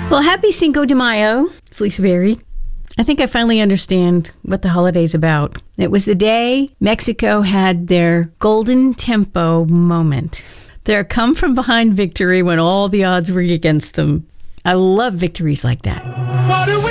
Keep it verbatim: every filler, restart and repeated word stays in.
Well, happy Cinco de Mayo. It's Lisa Berry. I think I finally understand what the holiday's about. It was the day Mexico had their golden tempo moment. Their come from behind victory when all the odds were against them. I love victories like that.